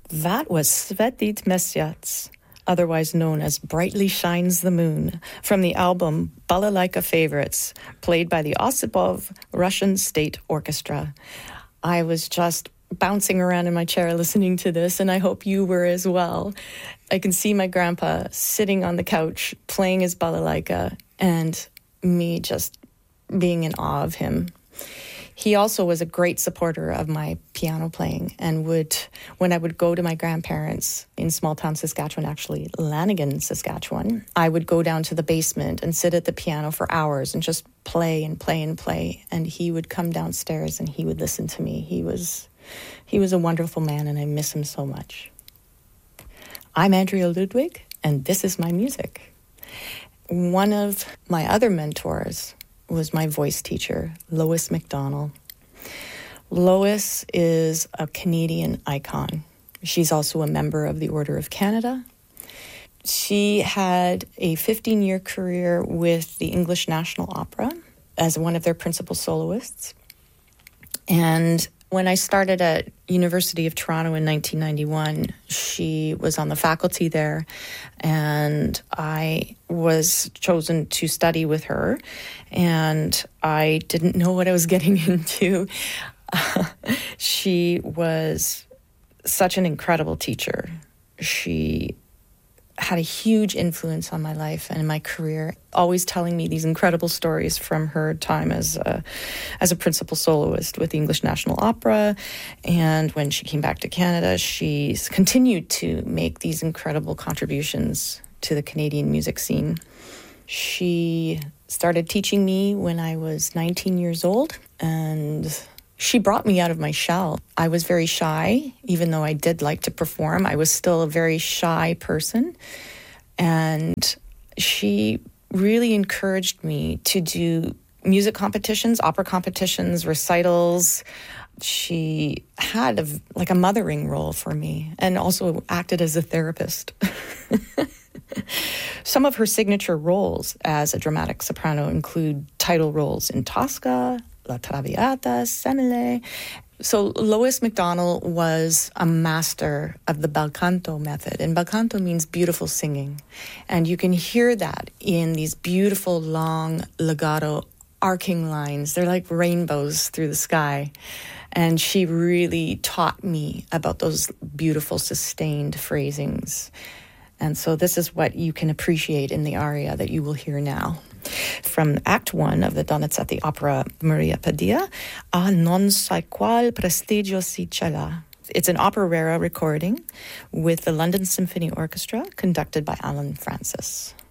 That was Svetit Mesyac, otherwise known as Brightly Shines the Moon, from the album Balalaika Favorites, played by the Osipov Russian State Orchestra. I was just bouncing around in my chair listening to this, and I hope you were as well. I can see my grandpa sitting on the couch playing his balalaika, and me just being in awe of him. He also was a great supporter of my piano playing, and when I would go to my grandparents in small town Saskatchewan, actually Lanigan, Saskatchewan, I would go down to the basement and sit at the piano for hours and just play and play and play. And he would come downstairs and he would listen to me. He was a wonderful man, and I miss him so much. I'm Andrea Ludwig, and this is my music. One of my other mentors was my voice teacher, Lois MacDonald. Lois is a Canadian icon. She's also a member of the Order of Canada. She had a 15-year career with the English National Opera as one of their principal soloists. And when I started at University of Toronto in 1991, she was on the faculty there, and I was chosen to study with her, and I didn't know what I was getting into. She was such an incredible teacher. She had a huge influence on my life and my career, always telling me these incredible stories from her time as a principal soloist with the English National Opera. And when she came back to Canada, she continued to make these incredible contributions to the Canadian music scene. She started teaching me when I was 19 years old, and she brought me out of my shell. I was very shy, even though I did like to perform. I was still a very shy person. And she really encouraged me to do music competitions, opera competitions, recitals. She had a mothering role for me, and also acted as a therapist. Some of her signature roles as a dramatic soprano include title roles in Tosca, La Traviata, Semele. So Lois MacDonald was a master of the bel canto method, and bel canto means beautiful singing. And you can hear that in these beautiful, long, legato, arcing lines. They're like rainbows through the sky. And she really taught me about those beautiful, sustained phrasings. And so this is what you can appreciate in the aria that you will hear now. From Act 1 of the Donizetti opera Maria Padilla, A non sai qual prestigio si cela. It's an opera rara recording with the London Symphony Orchestra, conducted by Alan Francis.